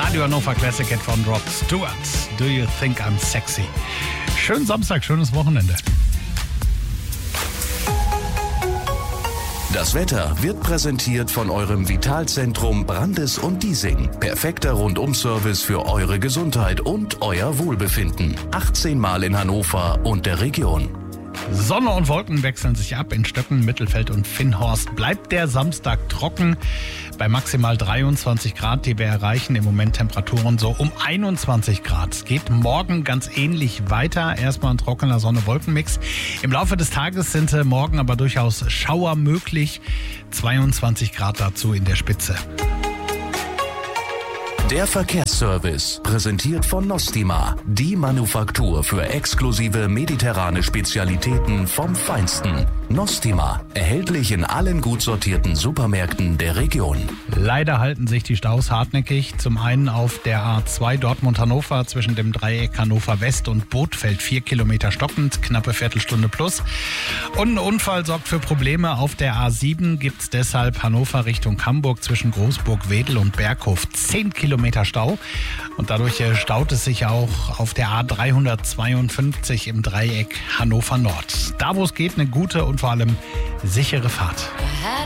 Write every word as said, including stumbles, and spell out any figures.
Radio Hannover Classic Hit von Rod Stewart. Do you think I'm sexy? Schönen Samstag, schönes Wochenende. Das Wetter wird präsentiert von eurem Vitalzentrum Brandes und Diesing. Perfekter Rundum-Service für eure Gesundheit und euer Wohlbefinden. achtzehn Mal in Hannover und der Region. Sonne und Wolken wechseln sich ab. In Stöcken, Mittelfeld und Finnhorst bleibt der Samstag trocken bei maximal dreiundzwanzig Grad, die wir erreichen. Im Moment Temperaturen so um einundzwanzig Grad. Es geht morgen ganz ähnlich weiter. Erstmal ein trockener Sonne-Wolken-Mix. Im Laufe des Tages sind morgen aber durchaus Schauer möglich. zweiundzwanzig Grad dazu in der Spitze. Der Verkehrsservice, präsentiert von Nostima, die Manufaktur für exklusive mediterrane Spezialitäten vom Feinsten. Nostima, erhältlich in allen gut sortierten Supermärkten der Region. Leider halten sich die Staus hartnäckig. Zum einen auf der A zwei Dortmund-Hannover zwischen dem Dreieck Hannover West und Bothfeld vier Kilometer stockend, knappe Viertelstunde plus. Und ein Unfall sorgt für Probleme. Auf der A sieben gibt es deshalb Hannover Richtung Hamburg zwischen Großburg-Wedel und Berghof zehn Kilometer Stau. Und dadurch staut es sich auch auf der A dreihundertzweiundfünfzig im Dreieck Hannover Nord. Da, wo es geht, eine gute und vor allem sichere Fahrt.